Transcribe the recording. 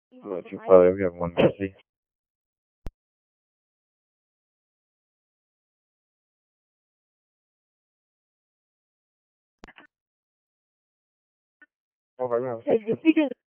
Tuyệt vời cái việc mình đi. Không phải là